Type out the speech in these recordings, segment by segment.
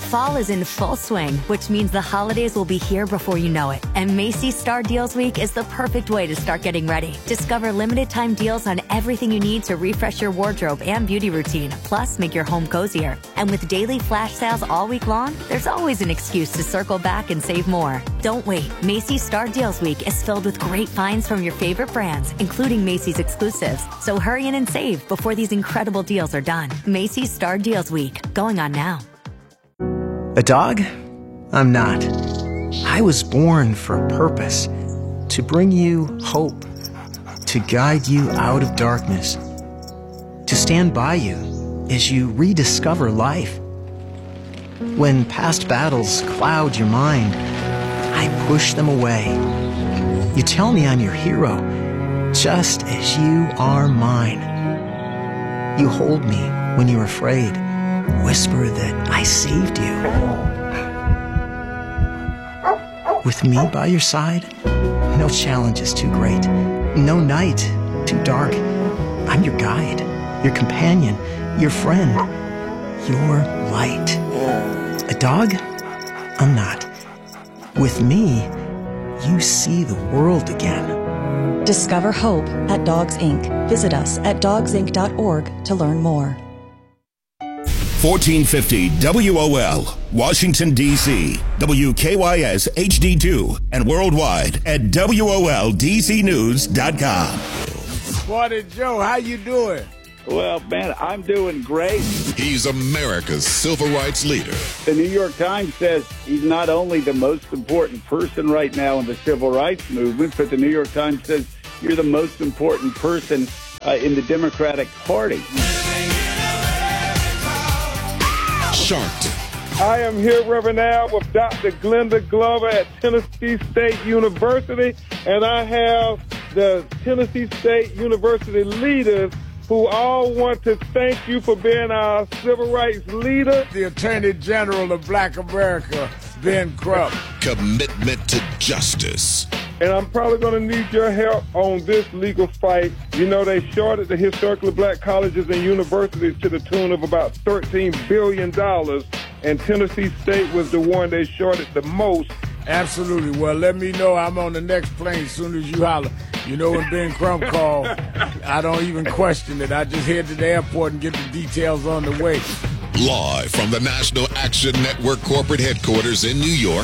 Fall is in full swing, which means the holidays will be here before you know it. And Macy's Star Deals Week is the perfect way to start getting ready. Discover limited time deals on everything you need to refresh your wardrobe and beauty routine, plus make your home cozier. And with daily flash sales all week long, there's always an excuse to circle back and save more. Don't wait. Macy's Star Deals Week is filled with great finds from your favorite brands, including Macy's exclusives. So hurry in and save before these incredible deals are done. Macy's Star Deals Week, going on now. A dog? I'm not. I was born for a purpose, to bring you hope, to guide you out of darkness, to stand by you as you rediscover life. When past battles cloud your mind, I push them away. You tell me I'm your hero, just as you are mine. You hold me when you're afraid, whisper that I saved you. With me by your side, no challenge is too great, no night too dark. I'm your guide, your companion, your friend, your light. A dog? I'm not. With me, you see the world again. Discover hope at Dogs Inc. Visit us at dogsinc.org to learn more. 1450 WOL, Washington, D.C., WKYS HD2, and worldwide at WOLDCnews.com. Morning, Joe. How you doing? Well, man, I'm doing great. He's America's civil rights leader. The New York Times says he's not only the most important person right now in the civil rights movement, but the New York Times says you're the most important person in the Democratic Party. Sharpton. I am here, Reverend Al, with Dr. Glenda Glover at Tennessee State University, and I have the Tennessee State University leaders who all want to thank you for being our civil rights leader. The Attorney General of Black America, Ben Crump. Commitment to justice. And I'm probably going to need your help on this legal fight. You know, they shorted the historically black colleges and universities to the tune of about $13 billion, and Tennessee State was the one they shorted the most. Absolutely. Well, let me know. I'm on the next plane as soon as you holler. You know, when Ben Crump called, I don't even question it. I just head to the airport and get the details on the way. Live from the National Action Network corporate headquarters in New York.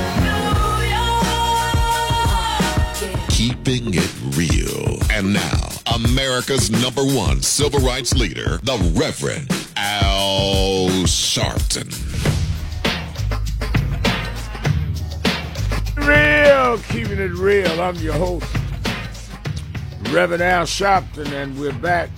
Keeping it real. And now, America's #1 civil rights leader, the Reverend Al Sharpton. Real, keeping it real. I'm your host, Reverend Al Sharpton, and we're back.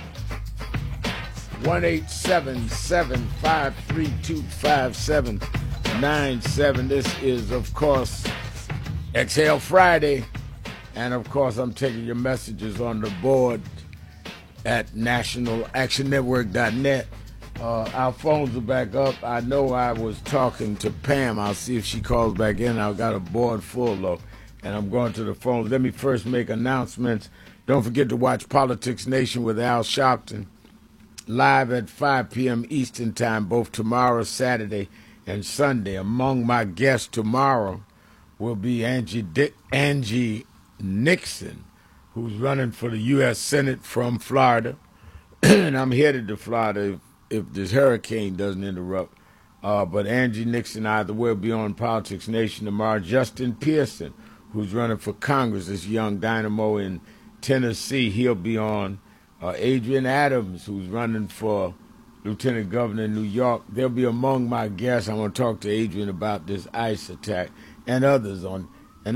1-877-532-5797. This is, of course, Exhale Friday. And, of course, I'm taking your messages on the board at nationalactionnetwork.net. Our phones are back up. I know I was talking to Pam. I'll see if she calls back in. I've got a board full, though, and I'm going to the phones. Let me first make announcements. Don't forget to watch Politics Nation with Al Sharpton live at 5 p.m. Eastern Time, both tomorrow, Saturday, and Sunday. Among my guests tomorrow will be Angie Nixon, who's running for the U.S. Senate from Florida. And I'm headed to Florida if this hurricane doesn't interrupt. But Angie Nixon either will be on Politics Nation tomorrow. Justin Pearson, who's running for Congress, this young dynamo in Tennessee, he'll be on. Adrian Adams, who's running for Lieutenant Governor in New York, they'll be among my guests. I want to talk to Adrian about this ICE attack and others on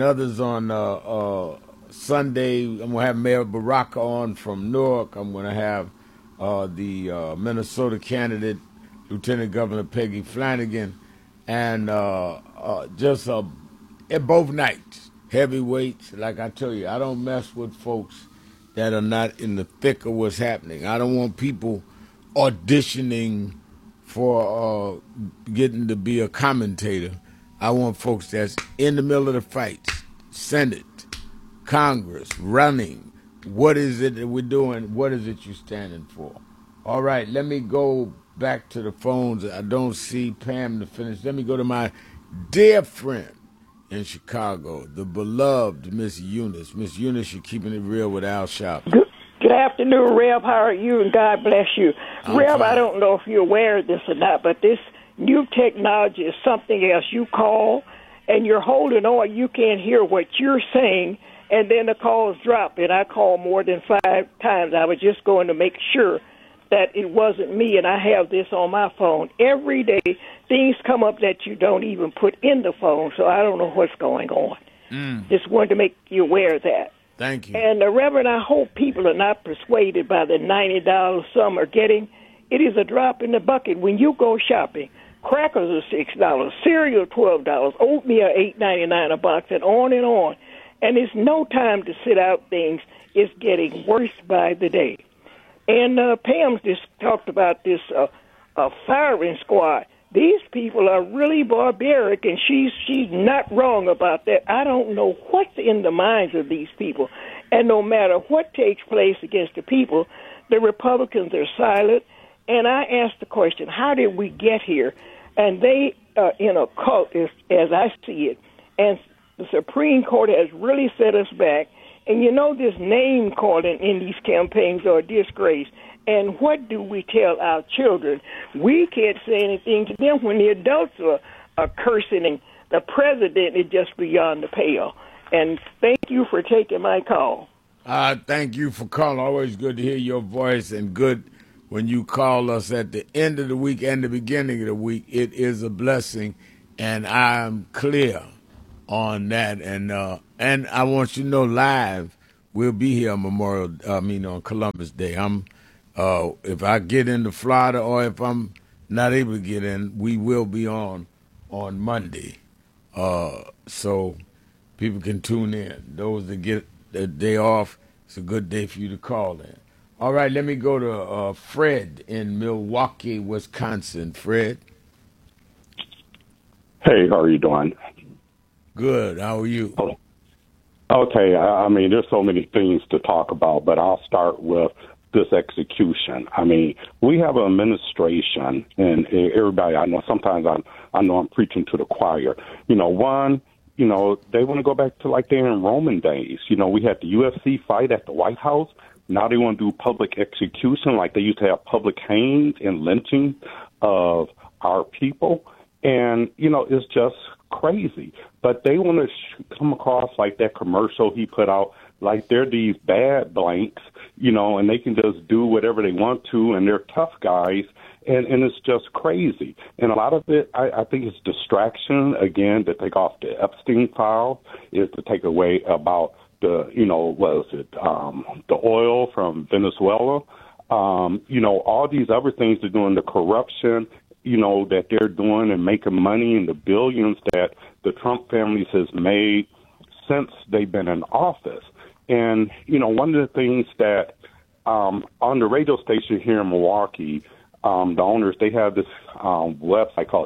Sunday. I'm going to have Mayor Baraka on from Newark. I'm going to have the Minnesota candidate, Lieutenant Governor Peggy Flanagan, and at both nights, heavyweights. Like I tell you, I don't mess with folks that are not in the thick of what's happening. I don't want people auditioning for getting to be a commentator. I want folks that's in the middle of the fights, Senate, Congress, running. What is it that we're doing? What is it you're standing for? All right, let me go back to the phones. I don't see Pam to finish. Let me go to my dear friend in Chicago, the beloved Miss Eunice. Miss Eunice, you're keeping it real with Al Sharpton. Good afternoon, Rev. How are you? And God bless you. Rev, fine. I don't know if you're aware of this or not, but this new technology is something else. You call, and you're holding on. You can't hear what you're saying, and then the calls drop. And I called more than 5 times. I was just going to make sure that it wasn't me, and I have this on my phone. Every day, things come up that you don't even put in the phone, so I don't know what's going on. Just wanted to make you aware of that. Thank you. And, Reverend, I hope people are not persuaded by the $90 some are getting. It is a drop in the bucket. When you go shopping, crackers are $6, cereal $12, oatmeal $8.99 a box, and on and on. And it's no time to sit out things. It's getting worse by the day. And Pam just talked about this firing squad. These people are really barbaric, and she's not wrong about that. I don't know what's in the minds of these people. And no matter what takes place against the people, the Republicans are silent. And I asked the question, how did we get here? And they are in a cult, as I see it. And the Supreme Court has really set us back. And you know, this name calling in these campaigns are a disgrace. And what do we tell our children? We can't say anything to them when the adults are cursing the president is just beyond the pale. And thank you for taking my call. Thank you for calling. Always good to hear your voice, and good when you call us at the end of the week and the beginning of the week. It is a blessing, and I'm clear on that. And I want you to know, live, we'll be here on on Columbus Day. If I get into Florida or if I'm not able to get in, we will be on Monday. So people can tune in. Those that get the day off, it's a good day for you to call in. All right, let me go to Fred in Milwaukee, Wisconsin. Fred? Hey, how are you doing? Good. How are you? Okay, I mean, there's so many things to talk about, but I'll start with this execution. I mean, we have an administration, and everybody, I know sometimes I know I'm preaching to the choir. You know, one, you know, they want to go back to like they're in Roman days. You know, we had the UFC fight at the White House. Now they want to do public execution like they used to have public hangings and lynching of our people. And, you know, it's just crazy. But they want to come across like that commercial he put out, like they're these bad blanks, you know, and they can just do whatever they want to, and they're tough guys, and it's just crazy. And a lot of it, I think it's distraction, again, to take off the Epstein file, is to take away about the, you know, the oil from Venezuela, you know, all these other things they're doing, the corruption, you know, that they're doing and making money in the billions that the Trump families has made since they've been in office. And, you know, one of the things that on the radio station here in Milwaukee, the owners, they have this website called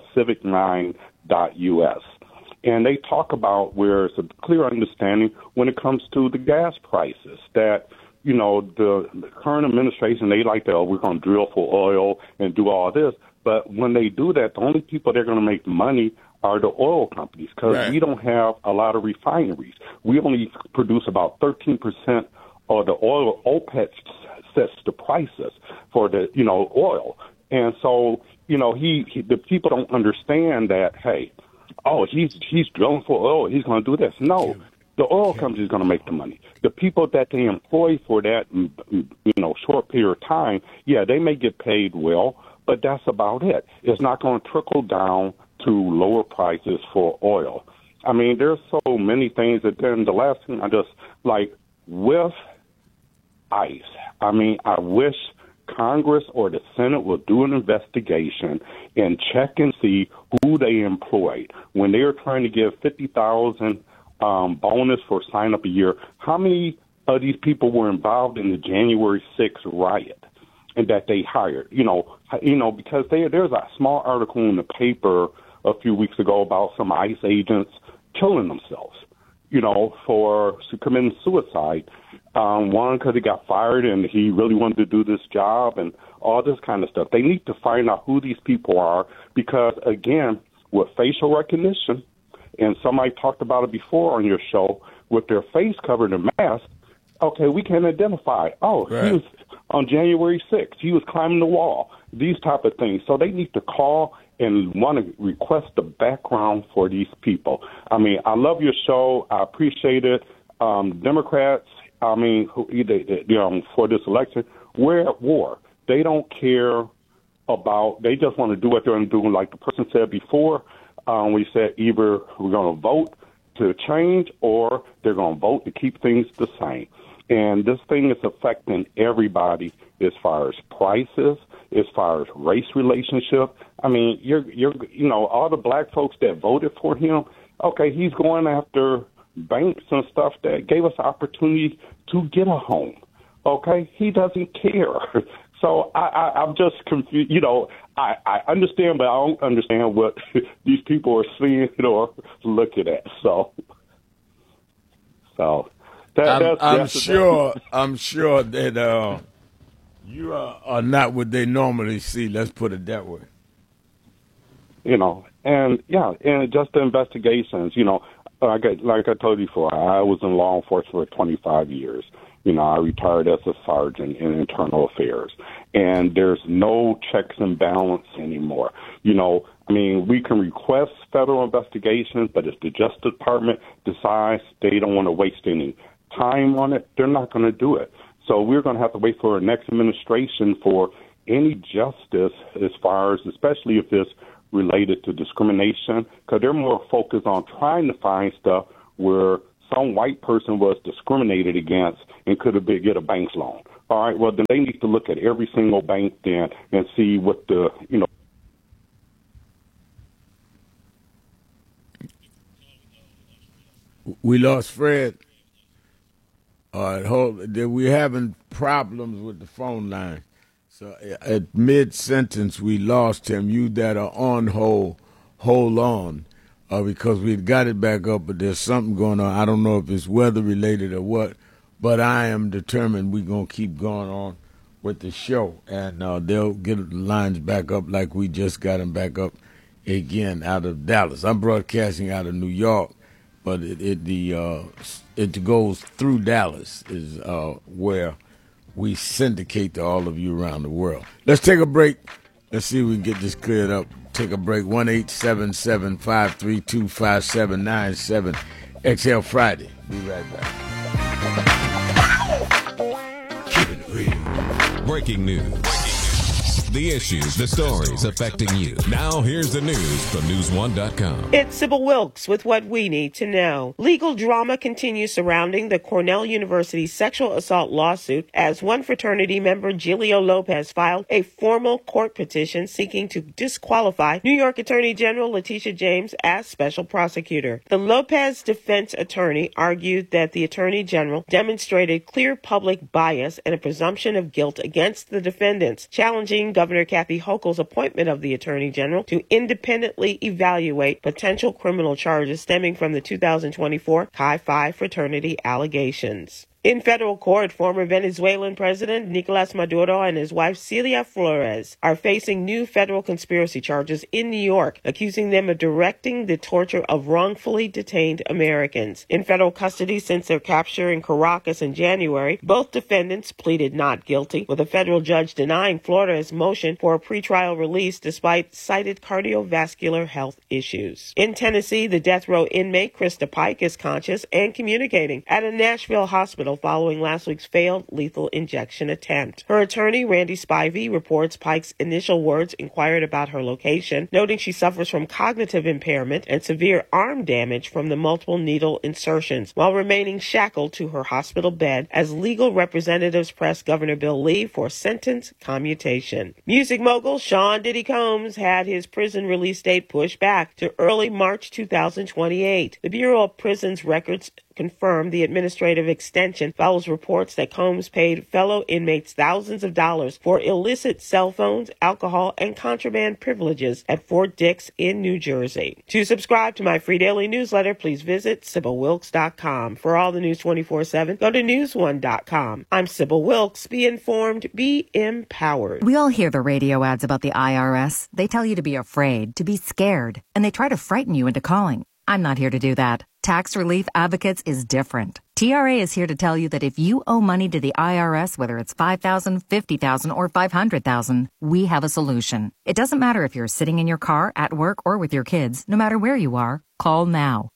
civic9.us. And they talk about where it's a clear understanding when it comes to the gas prices that, you know, the current administration, they like to, we're going to drill for oil and do all this. But when they do that, the only people they're going to make money are the oil companies, because we don't have a lot of refineries. We only produce about 13% of the oil. OPEC sets the prices for the, you know, oil. And so, you know, the people don't understand that, hey, oh, he's drilling for oil, he's going to do this. No, the oil company is going to make the money. The people that they employ for that, you know, short period of time, yeah, they may get paid well, but that's about it. It's not going to trickle down to lower prices for oil. I mean, there's so many things that then the last thing I just like with ICE. I mean, I wish Congress or the Senate will do an investigation and check and see who they employed. When they were trying to give $50,000 bonus for sign up a year, how many of these people were involved in the January 6th riot and that they hired? You know, because there's a small article in the paper a few weeks ago about some ICE agents killing themselves, you know, for committing suicide. One, because he got fired and he really wanted to do this job and all this kind of stuff. They need to find out who these people are because, again, with facial recognition, and somebody talked about it before on your show, with their face covered in mask, okay, we can identify, He was on January 6th, he was climbing the wall, these type of things. So they need to call and want to request the background for these people. I mean, I love your show. I appreciate it. Democrats, for this election, we're at war. They don't care about, they just want to do what they're going to do. Like the person said before, we said either we're going to vote to change or they're going to vote to keep things the same. And this thing is affecting everybody as far as prices, as far as race relationship. I mean, all the black folks that voted for him, okay, he's going after banks and stuff that gave us opportunity to get a home. Okay, he doesn't care. So I'm just confused. I understand, but I don't understand what these people are seeing or looking at. I'm sure that you are not what they normally see. Let's put it that way. And just the investigations. Like I told you before, I was in law enforcement for 25 years. I retired as a sergeant in internal affairs, and there's no checks and balance anymore. We can request federal investigations, but if the Justice Department decides they don't want to waste any time on it, they're not going to do it. So we're going to have to wait for the next administration for any justice as far as, especially if it's related to discrimination, because they're more focused on trying to find stuff where some white person was discriminated against and could have get a bank's loan. All right, well, then they need to look at every single bank then and see what the, We lost Fred. All right, we're having problems with the phone line. So at mid-sentence, we lost him. You that are on hold on, because we've got it back up, but there's something going on. I don't know if it's weather-related or what, but I am determined we're going to keep going on with the show, and they'll get the lines back up like we just got them back up again out of Dallas. I'm broadcasting out of New York, but it goes through Dallas is where we syndicate to all of you around the world. Let's take a break. Let's see if we can get this cleared up. Take a break. 1-877-532-5797. XL Friday. Be right back. Keep it real. Breaking news. The issues, the stories affecting you. Now here's the news from News1.com. It's Sybil Wilkes with what we need to know. Legal drama continues surrounding the Cornell University sexual assault lawsuit as one fraternity member, Giglio Lopez, filed a formal court petition seeking to disqualify New York Attorney General Letitia James as special prosecutor. The Lopez defense attorney argued that the Attorney General demonstrated clear public bias and a presumption of guilt against the defendants, challenging Governor Kathy Hochul's appointment of the Attorney General to independently evaluate potential criminal charges stemming from the 2024 Chi Phi fraternity allegations. In federal court, former Venezuelan President Nicolas Maduro and his wife Celia Flores are facing new federal conspiracy charges in New York, accusing them of directing the torture of wrongfully detained Americans. In federal custody since their capture in Caracas in January, both defendants pleaded not guilty, with a federal judge denying Flores' motion for a pretrial release despite cited cardiovascular health issues. In Tennessee, the death row inmate Krista Pike is conscious and communicating at a Nashville hospital following last week's failed lethal injection attempt. Her attorney, Randy Spivey, reports Pike's initial words inquired about her location, noting she suffers from cognitive impairment and severe arm damage from the multiple needle insertions, while remaining shackled to her hospital bed as legal representatives press Governor Bill Lee for sentence commutation. Music mogul Sean Diddy Combs had his prison release date pushed back to early March 2028. The Bureau of Prisons Records confirmed the administrative extension follows reports that Combs paid fellow inmates thousands of dollars for illicit cell phones, alcohol, and contraband privileges at Fort Dix in New Jersey. To subscribe to my free daily newsletter, please visit SybylWilkes.com. For all the news 24/7, go to newsone.com. I'm Sybil Wilkes. Be informed, be empowered. We all hear the radio ads about the IRS. They tell you to be afraid, to be scared, and they try to frighten you into calling. I'm not here to do that. Tax Relief Advocates is different. TRA is here to tell you that if you owe money to the IRS, whether it's $5,000, $50,000, or $500,000, we have a solution. It doesn't matter if you're sitting in your car, at work, or with your kids. No matter where you are, call now.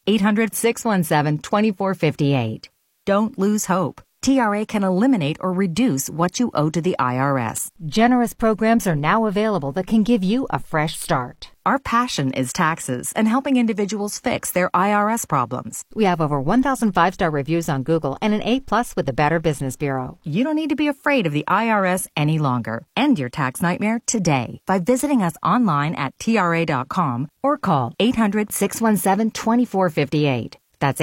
800-617-2458. Don't lose hope. TRA can eliminate or reduce what you owe to the IRS. Generous programs are now available that can give you a fresh start. Our passion is taxes and helping individuals fix their IRS problems. We have over 1,000 5-star reviews on Google and an A+ with the Better Business Bureau. You don't need to be afraid of the IRS any longer. End your tax nightmare today by visiting us online at TRA.com or call 800-617-2458. That's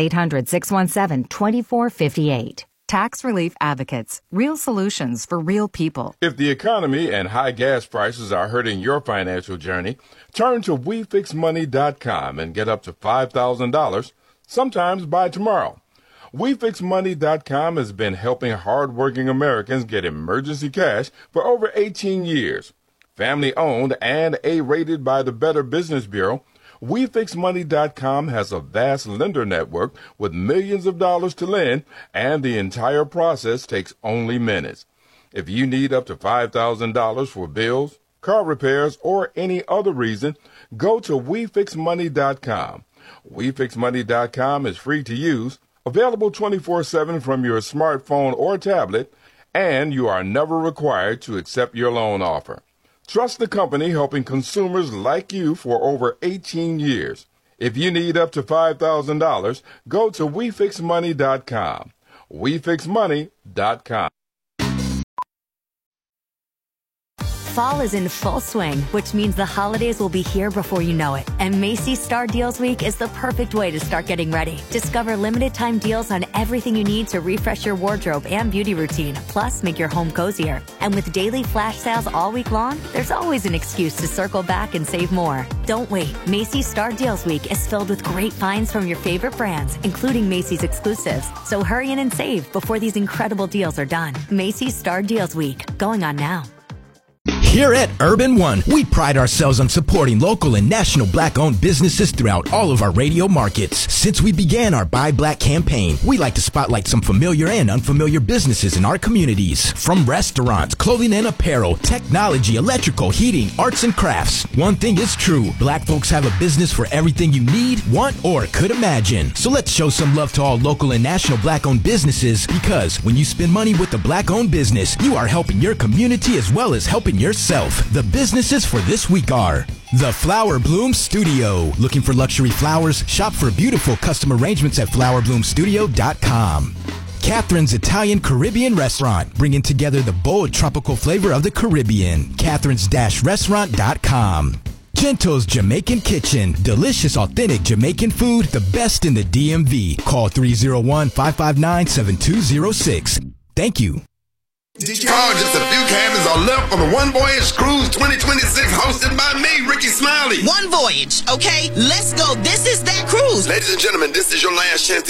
800-617-2458. Tax Relief Advocates. Real solutions for real people. If the economy and high gas prices are hurting your financial journey, turn to WeFixMoney.com and get up to $5,000, sometimes by tomorrow. WeFixMoney.com has been helping hardworking Americans get emergency cash for over 18 years. Family-owned and A-rated by the Better Business Bureau, WeFixMoney.com has a vast lender network with millions of dollars to lend, and the entire process takes only minutes. If you need up to $5,000 for bills, car repairs, or any other reason, go to WeFixMoney.com. WeFixMoney.com is free to use, available 24/7 from your smartphone or tablet, and you are never required to accept your loan offer. Trust the company helping consumers like you for over 18 years. If you need up to $5,000, go to WeFixMoney.com. WeFixMoney.com. Fall is in full swing, which means the holidays will be here before you know it. And Macy's Star Deals Week is the perfect way to start getting ready. Discover limited time deals on everything you need to refresh your wardrobe and beauty routine, plus make your home cozier. And with daily flash sales all week long, there's always an excuse to circle back and save more. Don't wait. Macy's Star Deals Week is filled with great finds from your favorite brands, including Macy's exclusives. So hurry in and save before these incredible deals are done. Macy's Star Deals Week, going on now. Here at Urban One, we pride ourselves on supporting local and national Black-owned businesses throughout all of our radio markets. Since we began our Buy Black campaign, we like to spotlight some familiar and unfamiliar businesses in our communities. From restaurants, clothing and apparel, technology, electrical, heating, arts and crafts. One thing is true, Black folks have a business for everything you need, want, or could imagine. So let's show some love to all local and national Black-owned businesses, because when you spend money with a Black-owned business, you are helping your community as well as helping yourself. The businesses for this week are The Flower Bloom Studio. Looking for luxury flowers? Shop for beautiful custom arrangements at flowerbloomstudio.com. Catherine's Italian Caribbean Restaurant, bringing together the bold tropical flavor of the Caribbean. Catherine's-restaurant.com. Gento's Jamaican Kitchen. Delicious, authentic Jamaican food, the best in the DMV. Call 301-559-7206. Thank you. Just a few cabins are left for the One Voyage Cruise 2026, hosted by me, Ricky Smiley. One Voyage, okay? Let's go. This is that cruise. Ladies and gentlemen, this is your last chance